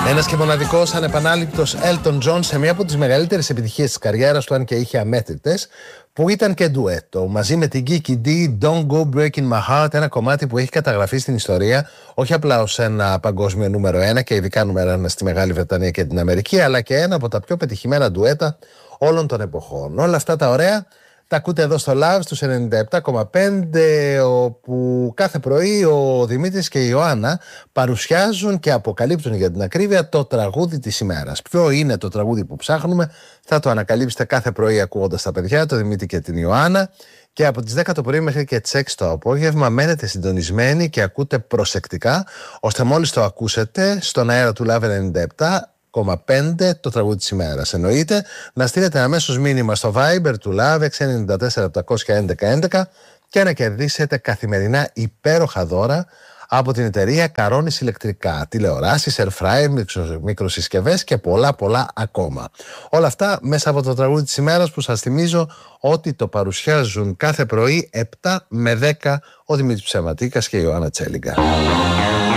Ένας και μοναδικός ανεπανάληπτος Elton John σε μία από τις μεγαλύτερες επιτυχίες της καριέρας του, αν και είχε αμέτρητες, που ήταν και ντουέτο μαζί με την Kiki D, Don't Go Breaking My Heart, ένα κομμάτι που έχει καταγραφεί στην ιστορία όχι απλά ως ένα παγκόσμιο νούμερο 1 και ειδικά νούμερο 1 στη Μεγάλη Βρετανία και την Αμερική, αλλά και ένα από τα πιο πετυχημένα ντουέτα όλων των εποχών. Όλα αυτά τα ωραία τα ακούτε εδώ στο Love στους 97,5, όπου κάθε πρωί ο Δημήτρης και η Ιωάννα παρουσιάζουν και αποκαλύπτουν για την ακρίβεια το τραγούδι της ημέρας. Ποιο είναι το τραγούδι που ψάχνουμε, θα το ανακαλύψετε κάθε πρωί ακούγοντας τα παιδιά, το Δημήτρη και την Ιωάννα. Και από τις 10 το πρωί μέχρι και τις 6 το απόγευμα μένετε συντονισμένοι και ακούτε προσεκτικά, ώστε μόλις το ακούσετε στον αέρα του Love 97,5 το τραγούδι της ημέρας. Εννοείται να στείλετε αμέσως μήνυμα στο Viber του Love 694-711-11 και να κερδίσετε καθημερινά υπέροχα δώρα από την εταιρεία Καρώνης Ηλεκτρικά, τηλεοράσεις, air fryer, μικροσυσκευές και πολλά ακόμα. Όλα αυτά μέσα από το τραγούδι της ημέρας, που σας θυμίζω ότι το παρουσιάζουν κάθε πρωί 7 με 10 ο Δημήτρης Ψεματίκας και η Ιωάννα Τσέλιγκα.